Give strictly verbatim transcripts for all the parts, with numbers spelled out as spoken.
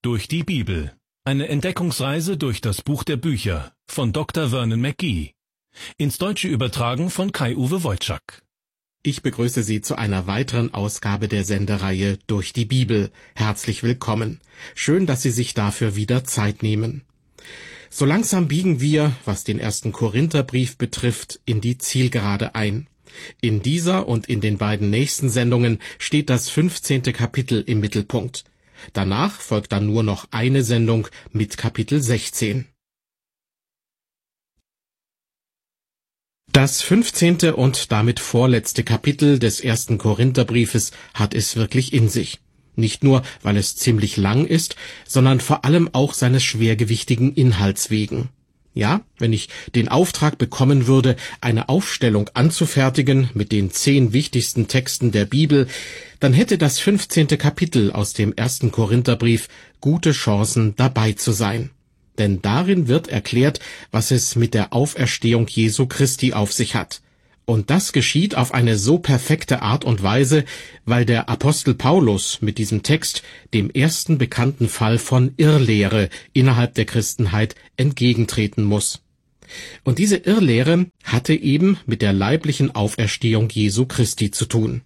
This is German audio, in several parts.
Durch die Bibel. Eine Entdeckungsreise durch das Buch der Bücher von Doktor Vernon McGee. Ins Deutsche übertragen von Kai-Uwe Wojczak. Ich begrüße Sie zu einer weiteren Ausgabe der Sendereihe Durch die Bibel. Herzlich willkommen. Schön, dass Sie sich dafür wieder Zeit nehmen. So langsam biegen wir, was den ersten Korintherbrief betrifft, in die Zielgerade ein. In dieser und in den beiden nächsten Sendungen steht das fünfzehnte Kapitel im Mittelpunkt. Danach folgt dann nur noch eine Sendung mit Kapitel sechzehn. Das fünfzehnte und damit vorletzte Kapitel des ersten Korintherbriefes hat es wirklich in sich. Nicht nur, weil es ziemlich lang ist, sondern vor allem auch seines schwergewichtigen Inhalts wegen. Ja, wenn ich den Auftrag bekommen würde, eine Aufstellung anzufertigen mit den zehn wichtigsten Texten der Bibel, dann hätte das fünfzehnte Kapitel aus dem ersten Korintherbrief gute Chancen, dabei zu sein. Denn darin wird erklärt, was es mit der Auferstehung Jesu Christi auf sich hat. Und das geschieht auf eine so perfekte Art und Weise, weil der Apostel Paulus mit diesem Text dem ersten bekannten Fall von Irrlehre innerhalb der Christenheit entgegentreten muss. Und diese Irrlehre hatte eben mit der leiblichen Auferstehung Jesu Christi zu tun.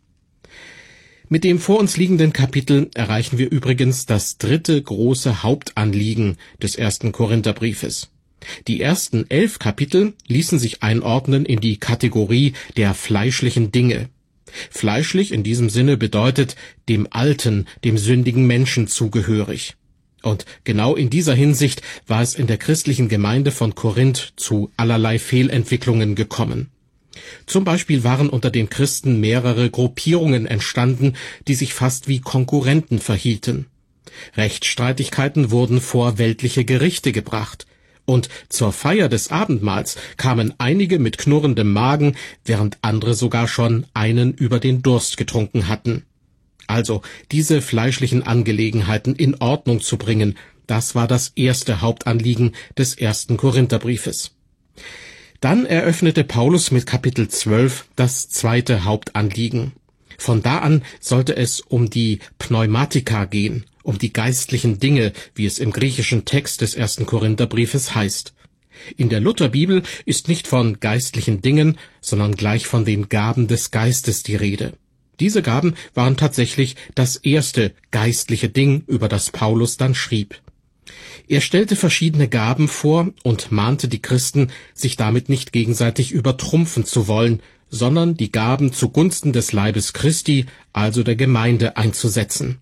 Mit dem vor uns liegenden Kapitel erreichen wir übrigens das dritte große Hauptanliegen des ersten Korintherbriefes. Die ersten elf Kapitel ließen sich einordnen in die Kategorie der fleischlichen Dinge. Fleischlich in diesem Sinne bedeutet dem alten, dem sündigen Menschen zugehörig. Und genau in dieser Hinsicht war es in der christlichen Gemeinde von Korinth zu allerlei Fehlentwicklungen gekommen. Zum Beispiel waren unter den Christen mehrere Gruppierungen entstanden, die sich fast wie Konkurrenten verhielten. Rechtsstreitigkeiten wurden vor weltliche Gerichte gebracht. Und zur Feier des Abendmahls kamen einige mit knurrendem Magen, während andere sogar schon einen über den Durst getrunken hatten. Also, diese fleischlichen Angelegenheiten in Ordnung zu bringen, das war das erste Hauptanliegen des ersten Korintherbriefes. Dann eröffnete Paulus mit Kapitel zwölf das zweite Hauptanliegen. Von da an sollte es um die Pneumatika gehen, um die geistlichen Dinge, wie es im griechischen Text des ersten Korintherbriefes heißt. In der Lutherbibel ist nicht von geistlichen Dingen, sondern gleich von den Gaben des Geistes die Rede. Diese Gaben waren tatsächlich das erste geistliche Ding, über das Paulus dann schrieb. Er stellte verschiedene Gaben vor und mahnte die Christen, sich damit nicht gegenseitig übertrumpfen zu wollen, sondern die Gaben zugunsten des Leibes Christi, also der Gemeinde, einzusetzen.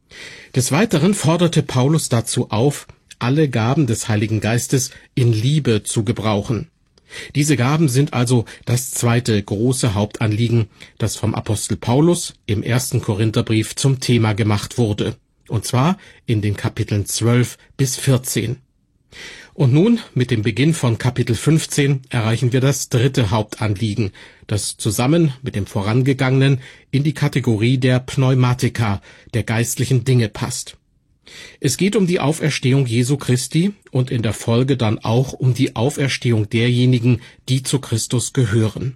Des Weiteren forderte Paulus dazu auf, alle Gaben des Heiligen Geistes in Liebe zu gebrauchen. Diese Gaben sind also das zweite große Hauptanliegen, das vom Apostel Paulus im ersten Korintherbrief zum Thema gemacht wurde, und zwar in den Kapiteln zwölf bis vierzehn. Und nun, mit dem Beginn von Kapitel fünfzehn, erreichen wir das dritte Hauptanliegen, das zusammen mit dem vorangegangenen in die Kategorie der Pneumatika, der geistlichen Dinge passt. Es geht um die Auferstehung Jesu Christi und in der Folge dann auch um die Auferstehung derjenigen, die zu Christus gehören.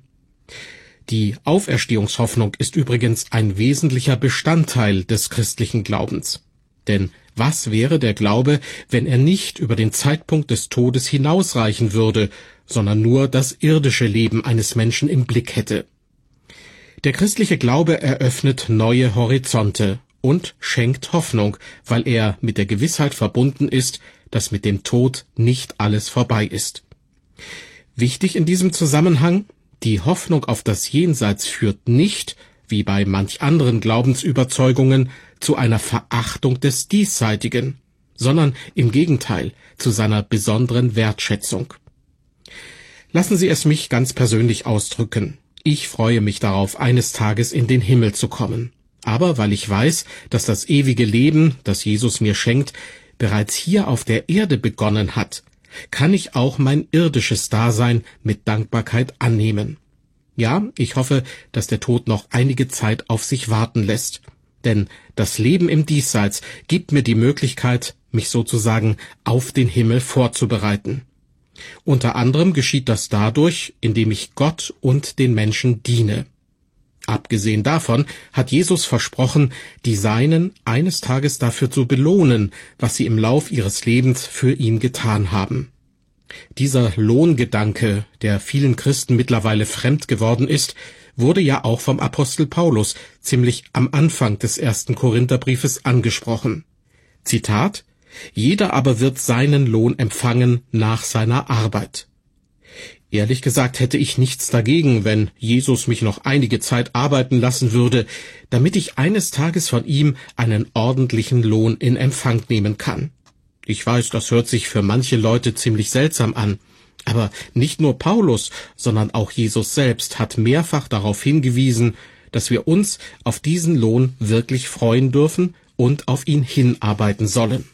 Die Auferstehungshoffnung ist übrigens ein wesentlicher Bestandteil des christlichen Glaubens. Denn was wäre der Glaube, wenn er nicht über den Zeitpunkt des Todes hinausreichen würde, sondern nur das irdische Leben eines Menschen im Blick hätte? Der christliche Glaube eröffnet neue Horizonte und schenkt Hoffnung, weil er mit der Gewissheit verbunden ist, dass mit dem Tod nicht alles vorbei ist. Wichtig in diesem Zusammenhang: Die Hoffnung auf das Jenseits führt nicht, wie bei manch anderen Glaubensüberzeugungen, zu einer Verachtung des Diesseitigen, sondern im Gegenteil zu seiner besonderen Wertschätzung. Lassen Sie es mich ganz persönlich ausdrücken. Ich freue mich darauf, eines Tages in den Himmel zu kommen. Aber weil ich weiß, dass das ewige Leben, das Jesus mir schenkt, bereits hier auf der Erde begonnen hat, kann ich auch mein irdisches Dasein mit Dankbarkeit annehmen. Ja, ich hoffe, dass der Tod noch einige Zeit auf sich warten lässt. Denn das Leben im Diesseits gibt mir die Möglichkeit, mich sozusagen auf den Himmel vorzubereiten. Unter anderem geschieht das dadurch, indem ich Gott und den Menschen diene. Abgesehen davon hat Jesus versprochen, die Seinen eines Tages dafür zu belohnen, was sie im Lauf ihres Lebens für ihn getan haben. Dieser Lohngedanke, der vielen Christen mittlerweile fremd geworden ist, wurde ja auch vom Apostel Paulus ziemlich am Anfang des ersten Korintherbriefes angesprochen. Zitat: »Jeder aber wird seinen Lohn empfangen nach seiner Arbeit.« Ehrlich gesagt hätte ich nichts dagegen, wenn Jesus mich noch einige Zeit arbeiten lassen würde, damit ich eines Tages von ihm einen ordentlichen Lohn in Empfang nehmen kann. Ich weiß, das hört sich für manche Leute ziemlich seltsam an, aber nicht nur Paulus, sondern auch Jesus selbst hat mehrfach darauf hingewiesen, dass wir uns auf diesen Lohn wirklich freuen dürfen und auf ihn hinarbeiten sollen.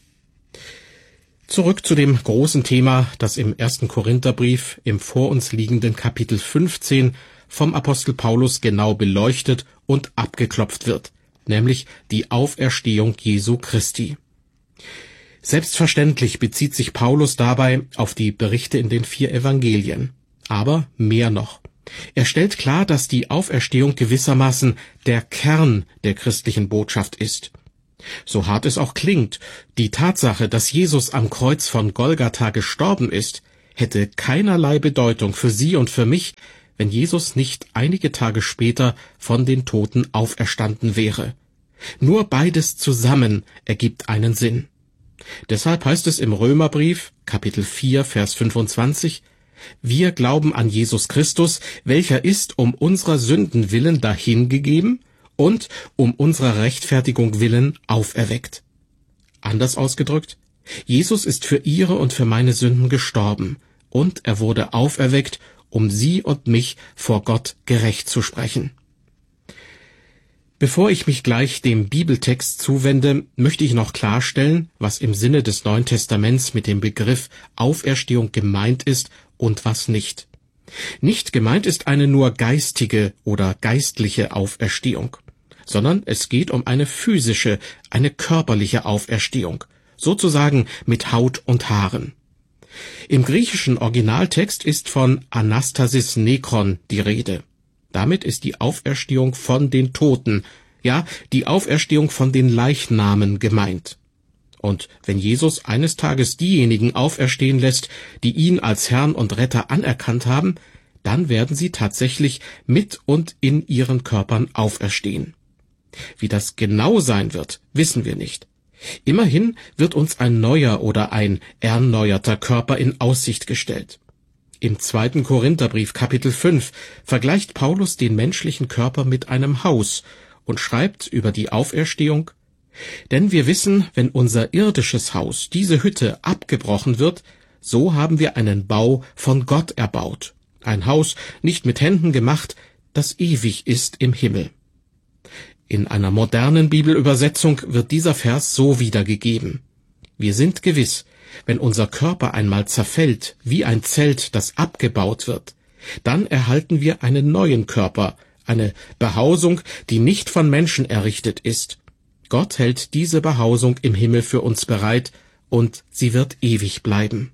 Zurück zu dem großen Thema, das im ersten Korintherbrief im vor uns liegenden Kapitel fünfzehn vom Apostel Paulus genau beleuchtet und abgeklopft wird, nämlich die Auferstehung Jesu Christi. Selbstverständlich bezieht sich Paulus dabei auf die Berichte in den vier Evangelien. Aber mehr noch. Er stellt klar, dass die Auferstehung gewissermaßen der Kern der christlichen Botschaft ist. So hart es auch klingt, die Tatsache, dass Jesus am Kreuz von Golgatha gestorben ist, hätte keinerlei Bedeutung für Sie und für mich, wenn Jesus nicht einige Tage später von den Toten auferstanden wäre. Nur beides zusammen ergibt einen Sinn. Deshalb heißt es im Römerbrief, Kapitel vier, Vers fünfundzwanzig, wir glauben an Jesus Christus, welcher ist um unserer Sünden willen dahingegeben und um unserer Rechtfertigung willen auferweckt. Anders ausgedrückt, Jesus ist für Ihre und für meine Sünden gestorben, und er wurde auferweckt, um Sie und mich vor Gott gerecht zu sprechen. Bevor ich mich gleich dem Bibeltext zuwende, möchte ich noch klarstellen, was im Sinne des Neuen Testaments mit dem Begriff Auferstehung gemeint ist und was nicht. Nicht gemeint ist eine nur geistige oder geistliche Auferstehung, sondern es geht um eine physische, eine körperliche Auferstehung, sozusagen mit Haut und Haaren. Im griechischen Originaltext ist von Anastasis Nekron die Rede. Damit ist die Auferstehung von den Toten, ja, die Auferstehung von den Leichnamen gemeint. Und wenn Jesus eines Tages diejenigen auferstehen lässt, die ihn als Herrn und Retter anerkannt haben, dann werden sie tatsächlich mit und in ihren Körpern auferstehen. Wie das genau sein wird, wissen wir nicht. Immerhin wird uns ein neuer oder ein erneuerter Körper in Aussicht gestellt. Im zweiten Korintherbrief Kapitel fünf vergleicht Paulus den menschlichen Körper mit einem Haus und schreibt über die Auferstehung: Denn wir wissen, wenn unser irdisches Haus, diese Hütte, abgebrochen wird, so haben wir einen Bau von Gott erbaut, ein Haus nicht mit Händen gemacht, das ewig ist im Himmel. In einer modernen Bibelübersetzung wird dieser Vers so wiedergegeben: Wir sind gewiss, wenn unser Körper einmal zerfällt, wie ein Zelt, das abgebaut wird, dann erhalten wir einen neuen Körper, eine Behausung, die nicht von Menschen errichtet ist. Gott hält diese Behausung im Himmel für uns bereit, und sie wird ewig bleiben.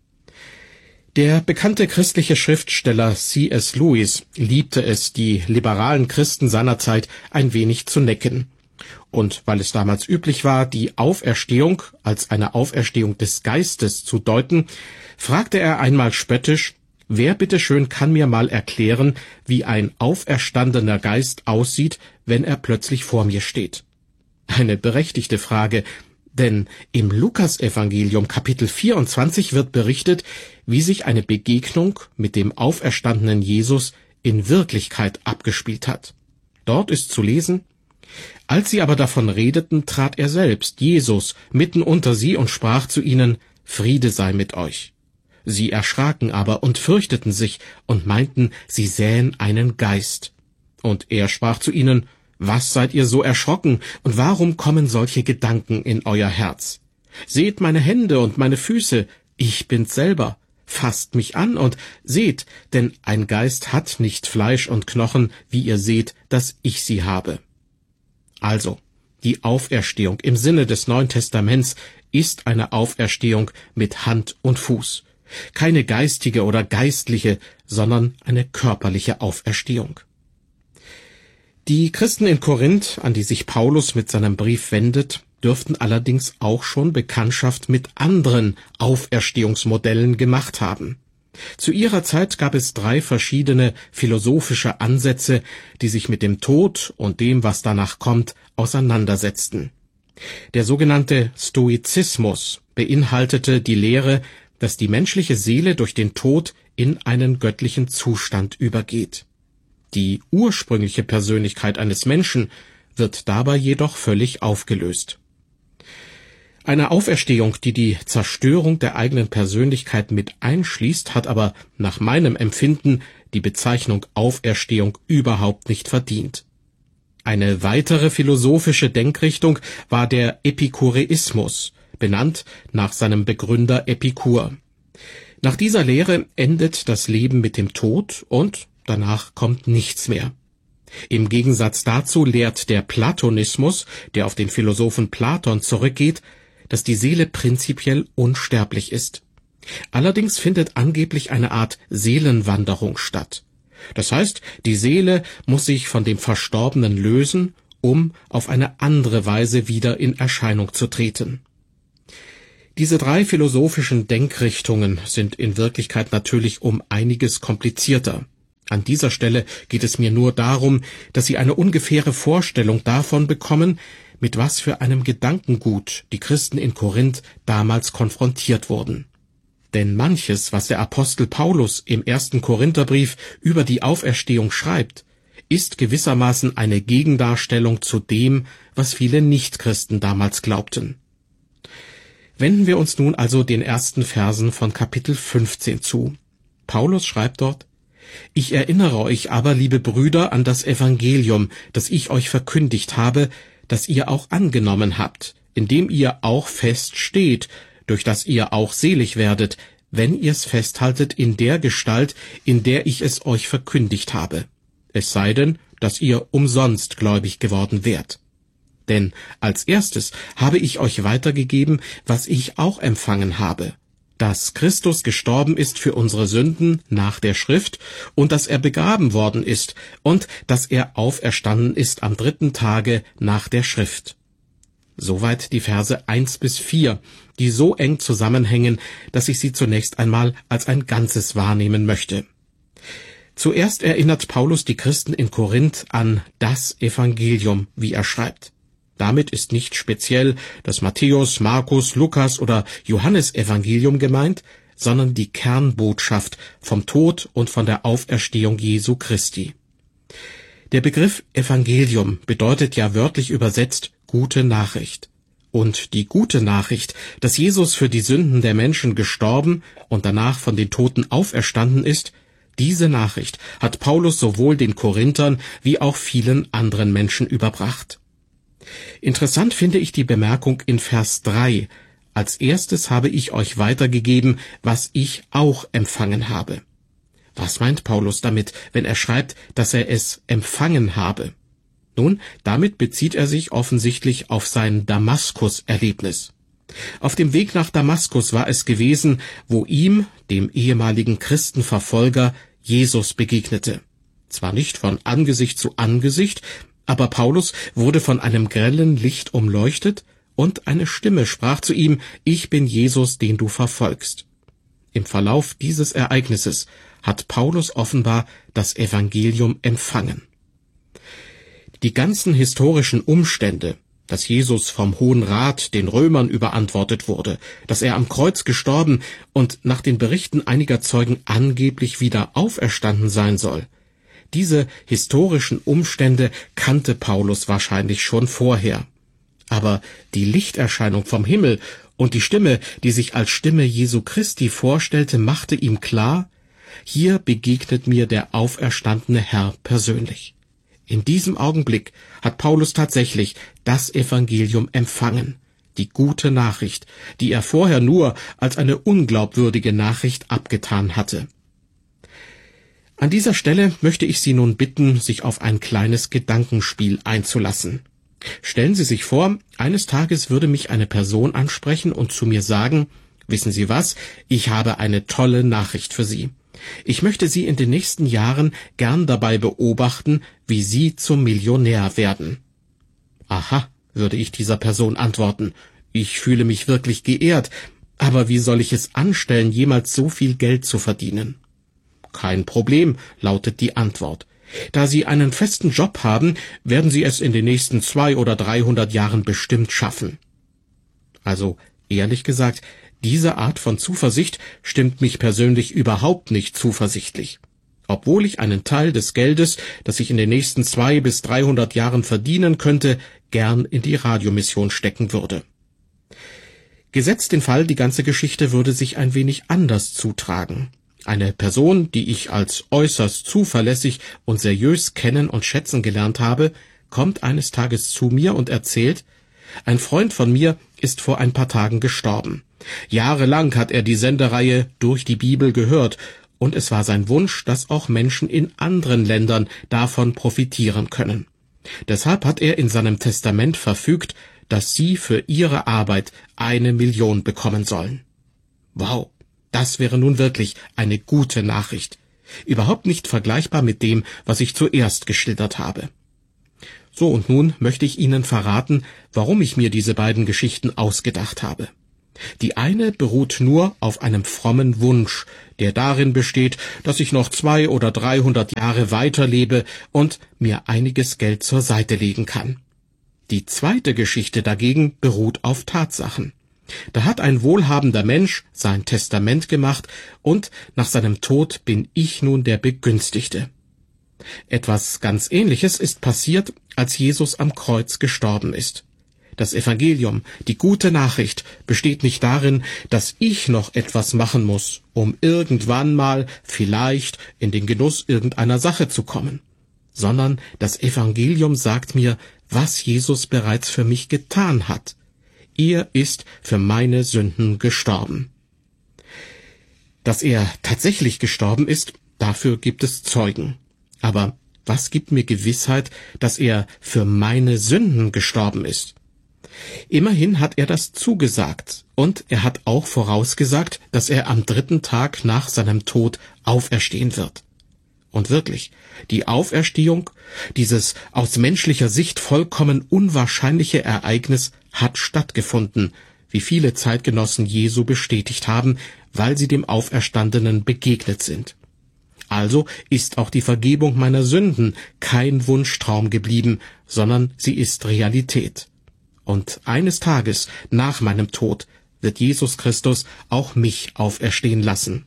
Der bekannte christliche Schriftsteller C S Lewis liebte es, die liberalen Christen seiner Zeit ein wenig zu necken. Und weil es damals üblich war, die Auferstehung als eine Auferstehung des Geistes zu deuten, fragte er einmal spöttisch: Wer bitteschön kann mir mal erklären, wie ein auferstandener Geist aussieht, wenn er plötzlich vor mir steht? Eine berechtigte Frage, denn im Lukasevangelium Kapitel vierundzwanzig wird berichtet, wie sich eine Begegnung mit dem auferstandenen Jesus in Wirklichkeit abgespielt hat. Dort ist zu lesen: Als sie aber davon redeten, trat er selbst, Jesus, mitten unter sie und sprach zu ihnen: Friede sei mit euch. Sie erschraken aber und fürchteten sich und meinten, sie sähen einen Geist. Und er sprach zu ihnen: Was seid ihr so erschrocken, und warum kommen solche Gedanken in euer Herz? Seht meine Hände und meine Füße, ich bin's selber. Fasst mich an und seht, denn ein Geist hat nicht Fleisch und Knochen, wie ihr seht, dass ich sie habe. Also, die Auferstehung im Sinne des Neuen Testaments ist eine Auferstehung mit Hand und Fuß. Keine geistige oder geistliche, sondern eine körperliche Auferstehung. Die Christen in Korinth, an die sich Paulus mit seinem Brief wendet, dürften allerdings auch schon Bekanntschaft mit anderen Auferstehungsmodellen gemacht haben. Zu ihrer Zeit gab es drei verschiedene philosophische Ansätze, die sich mit dem Tod und dem, was danach kommt, auseinandersetzten. Der sogenannte Stoizismus beinhaltete die Lehre, dass die menschliche Seele durch den Tod in einen göttlichen Zustand übergeht. Die ursprüngliche Persönlichkeit eines Menschen wird dabei jedoch völlig aufgelöst. Eine Auferstehung, die die Zerstörung der eigenen Persönlichkeit mit einschließt, hat aber nach meinem Empfinden die Bezeichnung Auferstehung überhaupt nicht verdient. Eine weitere philosophische Denkrichtung war der Epikureismus, benannt nach seinem Begründer Epikur. Nach dieser Lehre endet das Leben mit dem Tod und danach kommt nichts mehr. Im Gegensatz dazu lehrt der Platonismus, der auf den Philosophen Platon zurückgeht, dass die Seele prinzipiell unsterblich ist. Allerdings findet angeblich eine Art Seelenwanderung statt. Das heißt, die Seele muss sich von dem Verstorbenen lösen, um auf eine andere Weise wieder in Erscheinung zu treten. Diese drei philosophischen Denkrichtungen sind in Wirklichkeit natürlich um einiges komplizierter. An dieser Stelle geht es mir nur darum, dass Sie eine ungefähre Vorstellung davon bekommen, mit was für einem Gedankengut die Christen in Korinth damals konfrontiert wurden. Denn manches, was der Apostel Paulus im ersten Korintherbrief über die Auferstehung schreibt, ist gewissermaßen eine Gegendarstellung zu dem, was viele Nichtchristen damals glaubten. Wenden wir uns nun also den ersten Versen von Kapitel fünfzehn zu. Paulus schreibt dort: »Ich erinnere euch aber, liebe Brüder, an das Evangelium, das ich euch verkündigt habe, das ihr auch angenommen habt, in dem ihr auch fest steht, durch das ihr auch selig werdet, wenn ihr's festhaltet in der Gestalt, in der ich es euch verkündigt habe. Es sei denn, dass ihr umsonst gläubig geworden wärt. Denn als erstes habe ich euch weitergegeben, was ich auch empfangen habe, dass Christus gestorben ist für unsere Sünden nach der Schrift und dass er begraben worden ist und dass er auferstanden ist am dritten Tage nach der Schrift.« Soweit die Verse eins bis vier, die so eng zusammenhängen, dass ich sie zunächst einmal als ein Ganzes wahrnehmen möchte. Zuerst erinnert Paulus die Christen in Korinth an das Evangelium, wie er schreibt. Damit ist nicht speziell das Matthäus, Markus, Lukas oder Johannes-Evangelium gemeint, sondern die Kernbotschaft vom Tod und von der Auferstehung Jesu Christi. Der Begriff Evangelium bedeutet ja wörtlich übersetzt gute Nachricht. Und die gute Nachricht, dass Jesus für die Sünden der Menschen gestorben und danach von den Toten auferstanden ist, diese Nachricht hat Paulus sowohl den Korinthern wie auch vielen anderen Menschen überbracht. Interessant finde ich die Bemerkung in Vers drei. Als erstes habe ich euch weitergegeben, was ich auch empfangen habe. Was meint Paulus damit, wenn er schreibt, dass er es empfangen habe? Nun, damit bezieht er sich offensichtlich auf sein Damaskus-Erlebnis. Auf dem Weg nach Damaskus war es gewesen, wo ihm, dem ehemaligen Christenverfolger, Jesus begegnete. Zwar nicht von Angesicht zu Angesicht, aber Paulus wurde von einem grellen Licht umleuchtet und eine Stimme sprach zu ihm: »Ich bin Jesus, den du verfolgst.« Im Verlauf dieses Ereignisses hat Paulus offenbar das Evangelium empfangen. Die ganzen historischen Umstände, dass Jesus vom Hohen Rat den Römern überantwortet wurde, dass er am Kreuz gestorben und nach den Berichten einiger Zeugen angeblich wieder auferstanden sein soll, diese historischen Umstände kannte Paulus wahrscheinlich schon vorher. Aber die Lichterscheinung vom Himmel und die Stimme, die sich als Stimme Jesu Christi vorstellte, machte ihm klar: Hier begegnet mir der auferstandene Herr persönlich. In diesem Augenblick hat Paulus tatsächlich das Evangelium empfangen, die gute Nachricht, die er vorher nur als eine unglaubwürdige Nachricht abgetan hatte. An dieser Stelle möchte ich Sie nun bitten, sich auf ein kleines Gedankenspiel einzulassen. Stellen Sie sich vor, eines Tages würde mich eine Person ansprechen und zu mir sagen: Wissen Sie was, ich habe eine tolle Nachricht für Sie. Ich möchte Sie in den nächsten Jahren gern dabei beobachten, wie Sie zum Millionär werden. Aha, würde ich dieser Person antworten, ich fühle mich wirklich geehrt, aber wie soll ich es anstellen, jemals so viel Geld zu verdienen? Kein Problem, lautet die Antwort. Da Sie einen festen Job haben, werden Sie es in den nächsten zwei oder dreihundert Jahren bestimmt schaffen. Also, ehrlich gesagt, diese Art von Zuversicht stimmt mich persönlich überhaupt nicht zuversichtlich. Obwohl ich einen Teil des Geldes, das ich in den nächsten zwei bis dreihundert Jahren verdienen könnte, gern in die Radiomission stecken würde. Gesetzt den Fall, die ganze Geschichte würde sich ein wenig anders zutragen. Eine Person, die ich als äußerst zuverlässig und seriös kennen und schätzen gelernt habe, kommt eines Tages zu mir und erzählt, ein Freund von mir ist vor ein paar Tagen gestorben. Jahrelang hat er die Sendereihe Durch die Bibel gehört, und es war sein Wunsch, dass auch Menschen in anderen Ländern davon profitieren können. Deshalb hat er in seinem Testament verfügt, dass sie für ihre Arbeit eine Million bekommen sollen. Wow, das wäre nun wirklich eine gute Nachricht. Überhaupt nicht vergleichbar mit dem, was ich zuerst geschildert habe. So, und nun möchte ich Ihnen verraten, warum ich mir diese beiden Geschichten ausgedacht habe. Die eine beruht nur auf einem frommen Wunsch, der darin besteht, dass ich noch zwei oder dreihundert Jahre weiterlebe und mir einiges Geld zur Seite legen kann. Die zweite Geschichte dagegen beruht auf Tatsachen. Da hat ein wohlhabender Mensch sein Testament gemacht und nach seinem Tod bin ich nun der Begünstigte. Etwas ganz Ähnliches ist passiert, als Jesus am Kreuz gestorben ist. Das Evangelium, die gute Nachricht, besteht nicht darin, dass ich noch etwas machen muss, um irgendwann mal vielleicht in den Genuss irgendeiner Sache zu kommen, sondern das Evangelium sagt mir, was Jesus bereits für mich getan hat. Er ist für meine Sünden gestorben. Dass er tatsächlich gestorben ist, dafür gibt es Zeugen. Aber was gibt mir Gewissheit, dass er für meine Sünden gestorben ist? Immerhin hat er das zugesagt, und er hat auch vorausgesagt, dass er am dritten Tag nach seinem Tod auferstehen wird. Und wirklich, die Auferstehung, dieses aus menschlicher Sicht vollkommen unwahrscheinliche Ereignis, hat stattgefunden, wie viele Zeitgenossen Jesu bestätigt haben, weil sie dem Auferstandenen begegnet sind. Also ist auch die Vergebung meiner Sünden kein Wunschtraum geblieben, sondern sie ist Realität. Und eines Tages nach meinem Tod wird Jesus Christus auch mich auferstehen lassen.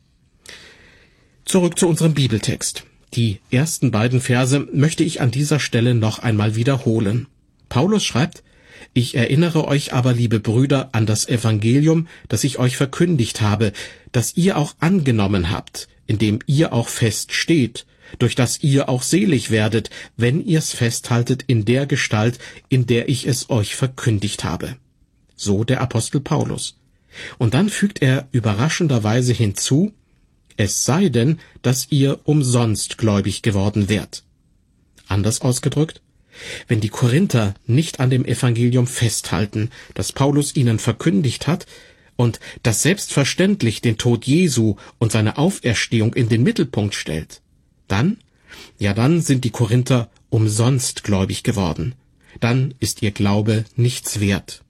Zurück zu unserem Bibeltext. Die ersten beiden Verse möchte ich an dieser Stelle noch einmal wiederholen. Paulus schreibt, »Ich erinnere euch aber, liebe Brüder, an das Evangelium, das ich euch verkündigt habe, das ihr auch angenommen habt, in dem ihr auch fest steht, durch das ihr auch selig werdet, wenn ihr's festhaltet in der Gestalt, in der ich es euch verkündigt habe.« So der Apostel Paulus. Und dann fügt er überraschenderweise hinzu, es sei denn, dass ihr umsonst gläubig geworden wärt. Anders ausgedrückt, wenn die Korinther nicht an dem Evangelium festhalten, das Paulus ihnen verkündigt hat, und das selbstverständlich den Tod Jesu und seine Auferstehung in den Mittelpunkt stellt, dann, ja dann sind die Korinther umsonst gläubig geworden. Dann ist ihr Glaube nichts wert.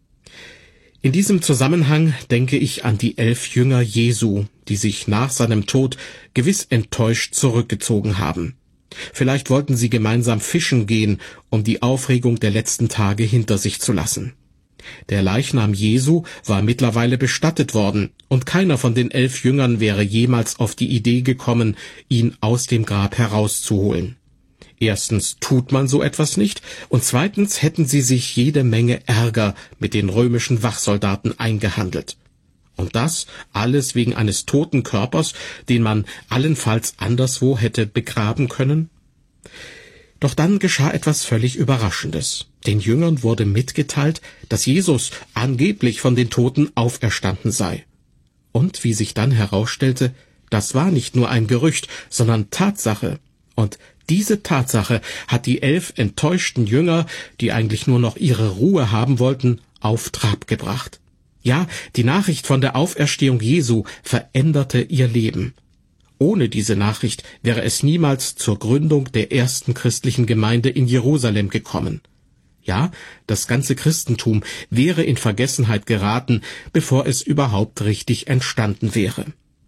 In diesem Zusammenhang denke ich an die elf Jünger Jesu, die sich nach seinem Tod gewiss enttäuscht zurückgezogen haben. Vielleicht wollten sie gemeinsam fischen gehen, um die Aufregung der letzten Tage hinter sich zu lassen. Der Leichnam Jesu war mittlerweile bestattet worden, und keiner von den elf Jüngern wäre jemals auf die Idee gekommen, ihn aus dem Grab herauszuholen. Erstens tut man so etwas nicht, und zweitens hätten sie sich jede Menge Ärger mit den römischen Wachsoldaten eingehandelt. Und das alles wegen eines toten Körpers, den man allenfalls anderswo hätte begraben können? Doch dann geschah etwas völlig Überraschendes. Den Jüngern wurde mitgeteilt, dass Jesus angeblich von den Toten auferstanden sei. Und wie sich dann herausstellte, das war nicht nur ein Gerücht, sondern Tatsache. Und diese Tatsache hat die elf enttäuschten Jünger, die eigentlich nur noch ihre Ruhe haben wollten, auf Trab gebracht. Ja, die Nachricht von der Auferstehung Jesu veränderte ihr Leben. Ohne diese Nachricht wäre es niemals zur Gründung der ersten christlichen Gemeinde in Jerusalem gekommen. Ja, das ganze Christentum wäre in Vergessenheit geraten, bevor es überhaupt richtig entstanden wäre.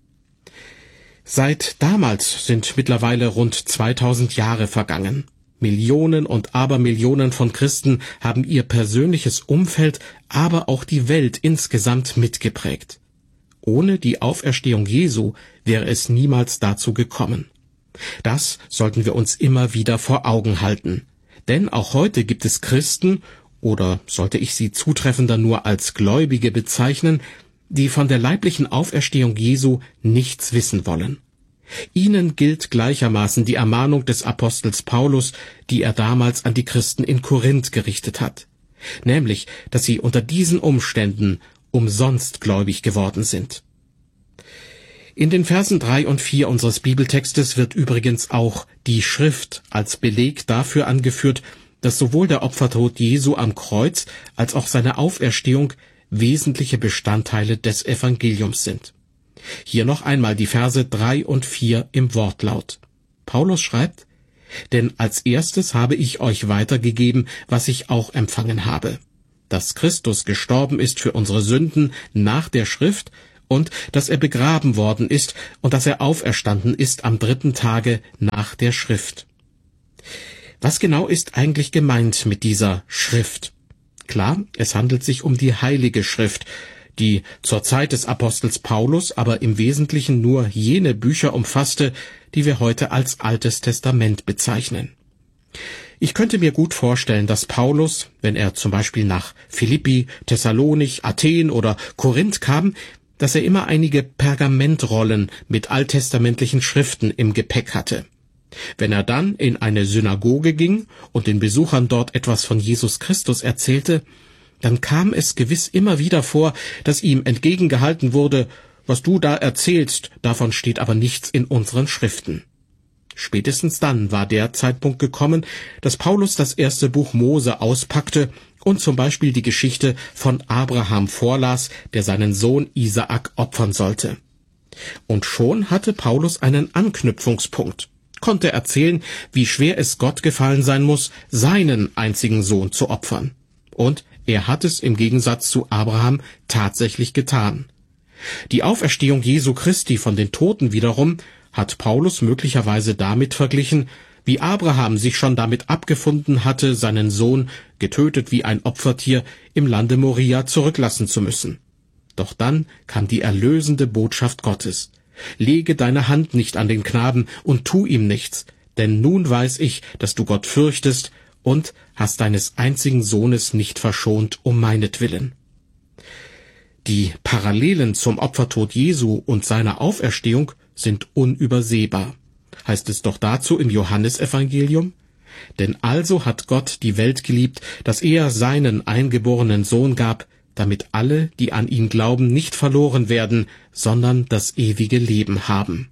Seit damals sind mittlerweile rund zweitausend Jahre vergangen. Millionen und Abermillionen von Christen haben ihr persönliches Umfeld, aber auch die Welt insgesamt mitgeprägt. Ohne die Auferstehung Jesu wäre es niemals dazu gekommen. Das sollten wir uns immer wieder vor Augen halten. Denn auch heute gibt es Christen, oder sollte ich sie zutreffender nur als Gläubige bezeichnen, die von der leiblichen Auferstehung Jesu nichts wissen wollen. Ihnen gilt gleichermaßen die Ermahnung des Apostels Paulus, die er damals an die Christen in Korinth gerichtet hat, nämlich, dass sie unter diesen Umständen umsonst gläubig geworden sind. In den Versen drei und vier unseres Bibeltextes wird übrigens auch die Schrift als Beleg dafür angeführt, dass sowohl der Opfertod Jesu am Kreuz als auch seine Auferstehung wesentliche Bestandteile des Evangeliums sind. Hier noch einmal die Verse drei und vier im Wortlaut. Paulus schreibt: Denn als erstes habe ich euch weitergegeben, was ich auch empfangen habe, dass Christus gestorben ist für unsere Sünden nach der Schrift und dass er begraben worden ist und dass er auferstanden ist am dritten Tage nach der Schrift. Was genau ist eigentlich gemeint mit dieser Schrift? Klar, es handelt sich um die Heilige Schrift, die zur Zeit des Apostels Paulus aber im Wesentlichen nur jene Bücher umfasste, die wir heute als Altes Testament bezeichnen. Ich könnte mir gut vorstellen, dass Paulus, wenn er zum Beispiel nach Philippi, Thessalonich, Athen oder Korinth kam, dass er immer einige Pergamentrollen mit alttestamentlichen Schriften im Gepäck hatte. Wenn er dann in eine Synagoge ging und den Besuchern dort etwas von Jesus Christus erzählte, dann kam es gewiss immer wieder vor, dass ihm entgegengehalten wurde: Was du da erzählst, davon steht aber nichts in unseren Schriften. Spätestens dann war der Zeitpunkt gekommen, dass Paulus das erste Buch Mose auspackte und zum Beispiel die Geschichte von Abraham vorlas, der seinen Sohn Isaak opfern sollte. Und schon hatte Paulus einen Anknüpfungspunkt, konnte erzählen, wie schwer es Gott gefallen sein muss, seinen einzigen Sohn zu opfern. Und er hat es im Gegensatz zu Abraham tatsächlich getan. Die Auferstehung Jesu Christi von den Toten wiederum hat Paulus möglicherweise damit verglichen, wie Abraham sich schon damit abgefunden hatte, seinen Sohn, getötet wie ein Opfertier, im Lande Moria zurücklassen zu müssen. Doch dann kam die erlösende Botschaft Gottes: Lege deine Hand nicht an den Knaben und tu ihm nichts, denn nun weiß ich, dass du Gott fürchtest und hast deines einzigen Sohnes nicht verschont um meinetwillen. Die Parallelen zum Opfertod Jesu und seiner Auferstehung sind unübersehbar. Heißt es doch dazu im Johannesevangelium: Denn also hat Gott die Welt geliebt, dass er seinen eingeborenen Sohn gab, damit alle, die an ihn glauben, nicht verloren werden, sondern das ewige Leben haben.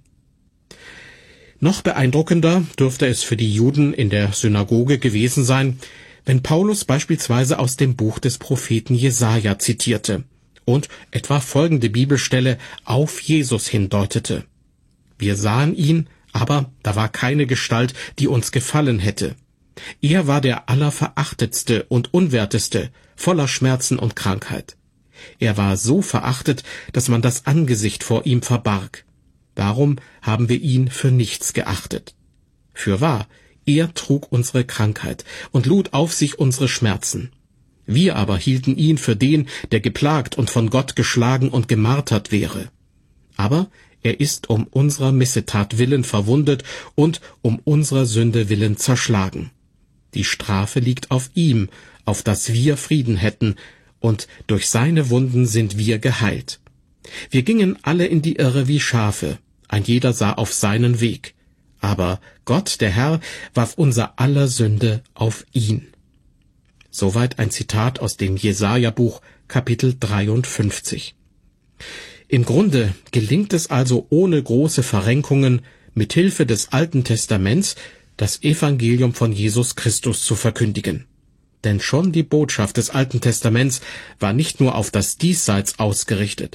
Noch beeindruckender dürfte es für die Juden in der Synagoge gewesen sein, wenn Paulus beispielsweise aus dem Buch des Propheten Jesaja zitierte und etwa folgende Bibelstelle auf Jesus hindeutete: Wir sahen ihn, aber da war keine Gestalt, die uns gefallen hätte. Er war der Allerverachtetste und Unwerteste, voller Schmerzen und Krankheit. Er war so verachtet, dass man das Angesicht vor ihm verbarg. Darum haben wir ihn für nichts geachtet. Fürwahr, er trug unsere Krankheit und lud auf sich unsere Schmerzen. Wir aber hielten ihn für den, der geplagt und von Gott geschlagen und gemartert wäre. Aber er ist um unserer Missetat willen verwundet und um unserer Sünde willen zerschlagen. Die Strafe liegt auf ihm, auf dass wir Frieden hätten, und durch seine Wunden sind wir geheilt. Wir gingen alle in die Irre wie Schafe, ein jeder sah auf seinen Weg. Aber Gott, der Herr, warf unser aller Sünde auf ihn. Soweit ein Zitat aus dem Jesaja-Buch, Kapitel dreiundfünfzig. Im Grunde gelingt es also ohne große Verrenkungen, mit Hilfe des Alten Testaments das Evangelium von Jesus Christus zu verkündigen. Denn schon die Botschaft des Alten Testaments war nicht nur auf das Diesseits ausgerichtet,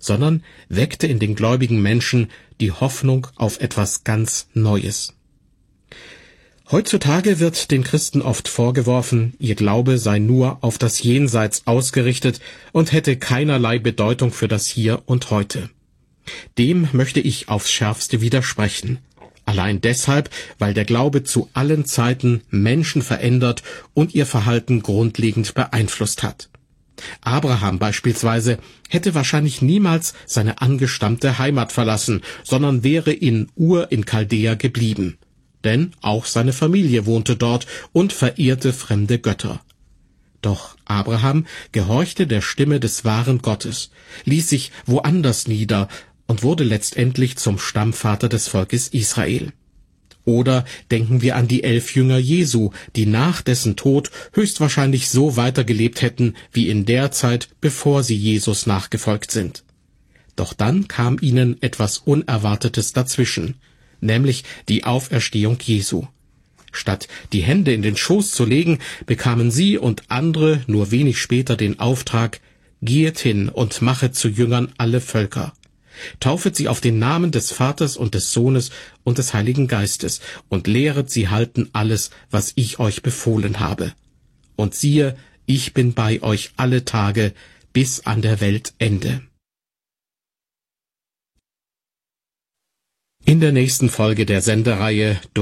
sondern weckte in den gläubigen Menschen die Hoffnung auf etwas ganz Neues. Heutzutage wird den Christen oft vorgeworfen, ihr Glaube sei nur auf das Jenseits ausgerichtet und hätte keinerlei Bedeutung für das Hier und Heute. Dem möchte ich aufs Schärfste widersprechen. Allein deshalb, weil der Glaube zu allen Zeiten Menschen verändert und ihr Verhalten grundlegend beeinflusst hat. Abraham beispielsweise hätte wahrscheinlich niemals seine angestammte Heimat verlassen, sondern wäre in Ur in Chaldea geblieben. Denn auch seine Familie wohnte dort und verehrte fremde Götter. Doch Abraham gehorchte der Stimme des wahren Gottes, ließ sich woanders nieder und wurde letztendlich zum Stammvater des Volkes Israel. Oder denken wir an die elf Jünger Jesu, die nach dessen Tod höchstwahrscheinlich so weitergelebt hätten wie in der Zeit, bevor sie Jesus nachgefolgt sind. Doch dann kam ihnen etwas Unerwartetes dazwischen, nämlich die Auferstehung Jesu. Statt die Hände in den Schoß zu legen, bekamen sie und andere nur wenig später den Auftrag: Geht hin und machet zu Jüngern alle Völker. Taufet sie auf den Namen des Vaters und des Sohnes und des Heiligen Geistes und lehret sie halten alles, was ich euch befohlen habe. Und siehe, ich bin bei euch alle Tage bis an der Weltende. In der nächsten Folge der Sendereihe